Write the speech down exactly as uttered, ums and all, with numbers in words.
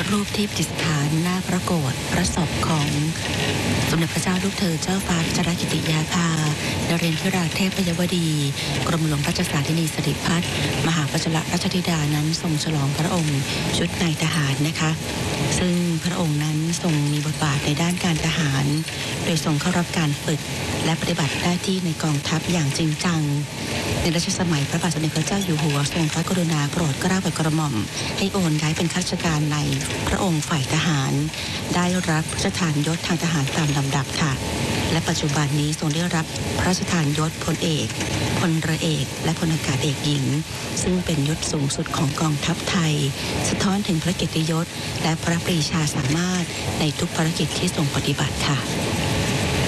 รูปที่ประดิษฐานหน้าพระโกฐพระศพของสมเด็จพระเจ้าลูกเธอเจ้าฟ้าพัชรกิติยาภานเรนทิราเทพยวดีกรมหลวงราชสาธินีสิริพัฒน์มหาพัชรราชธิดานั้นทรงฉลองพระองค์ชุดนายทหารนะคะซึ่งพระองค์นั้นทรงมีบทบาทในด้านการทหารโดยทรงเข้ารับการฝึกและปฏิบัติหน้าที่ในกองทัพอย่างจริงจังในรัชสมัยพระบาทสมเด็จพระเจ้าอยู่หัวทรงพระกรุณาโปรดเกล้าโปรดกระหม่อมให้โอนย้ายเป็นข้าราชการในพระองค์ฝ่ายทหารได้รับพระราชทานยศทางทหารตามลำดับค่ะและปัจจุบันนี้ทรงได้รับพระราชทานยศพลเอกพลเรือเอกและพลอากาศเอกหญิงซึ่งเป็นยศสูงสุดของกองทัพไทยสะท้อนถึงพระเกียรติยศและพระปรีชาสามารถในทุกภารกิจที่ทรงปฏิบัติค่ะ